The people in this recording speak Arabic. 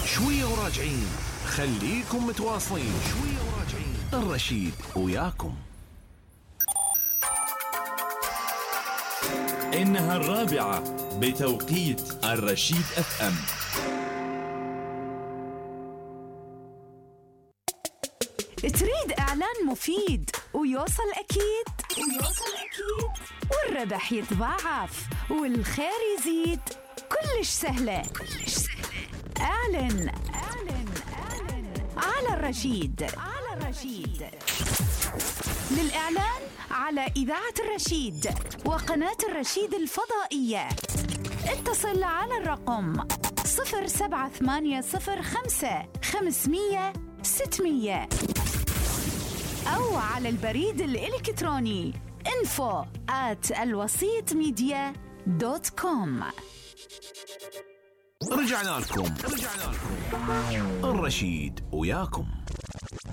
شوية وراجعين، خليكم متواصلين. شوية وراجعين، الرشيد وياكم. إنها 4 بتوقيت الرشيد FM. تريد إعلان مفيد ويوصل أكيد والربح يتضاعف والخير يزيد، كلش سهلة. اعلن على الرشيد. للإعلان على إذاعة الرشيد وقناة الرشيد الفضائية اتصل على الرقم 07805 500 600 أو على البريد الإلكتروني info@alwasitmedia.com. رجعنا لكم. الرشيد وياكم.